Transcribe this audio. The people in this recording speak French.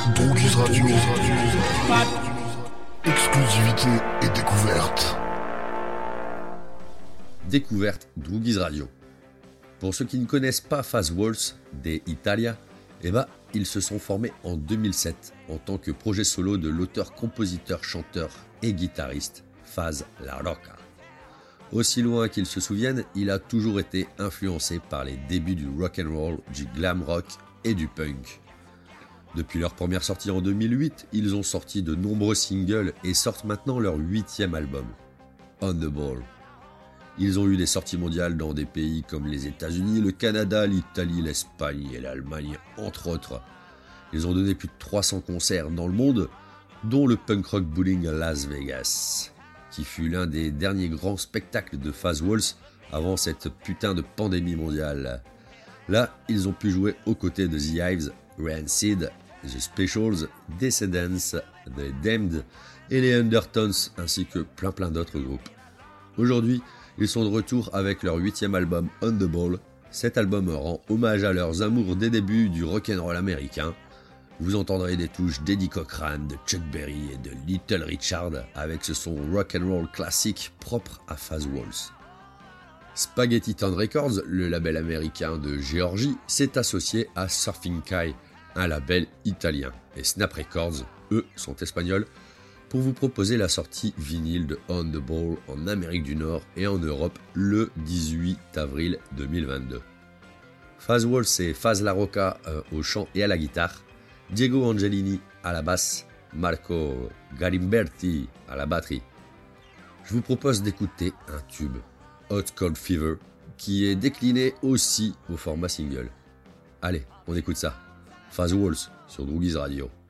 Droguise Radio. Exclusivité et découverte. Découverte Droguise Radio. Pour ceux qui ne connaissent pas Faz Waltz des Italia, ils se sont formés en 2007 en tant que projet solo de l'auteur, compositeur, chanteur et guitariste Faz La Rocca. Aussi loin qu'ils se souviennent, il a toujours été influencé par les débuts du rock'n'roll, du glam rock et du punk. Depuis leur première sortie en 2008, ils ont sorti de nombreux singles et sortent maintenant leur 8e album, On the Ball. Ils ont eu des sorties mondiales dans des pays comme les États-Unis, le Canada, l'Italie, l'Espagne et l'Allemagne, entre autres. Ils ont donné plus de 300 concerts dans le monde, dont le Punk Rock Bowling à Las Vegas, qui fut l'un des derniers grands spectacles de Faz Waltz avant cette putain de pandémie mondiale. Là, ils ont pu jouer aux côtés de The Hives, Rancid, The Specials, Descendants, The Damned et les Undertones, ainsi que plein d'autres groupes. Aujourd'hui, ils sont de retour avec leur 8e album On the Ball. Cet album rend hommage à leurs amours des débuts du rock'n'roll américain. Vous entendrez des touches d'Eddie Cochran, de Chuck Berry et de Little Richard avec ce son rock'n'roll classique propre à Faz Waltz. Spaghetti Town Records, le label américain de Géorgie, s'est associé à Surfing Kai, un label italien, et Snap Records, eux, sont espagnols, pour vous proposer la sortie vinyle de On the Ball en Amérique du Nord et en Europe le 18 avril 2022. Faz Waltz et Faz La Rocca au chant et à la guitare, Diego Angelini à la basse, Marco Galimberti à la batterie. Je vous propose d'écouter un tube, Hot Cold Fever, qui est décliné aussi au format single. Allez, on écoute ça. Faz Waltz sur Droguise Radio.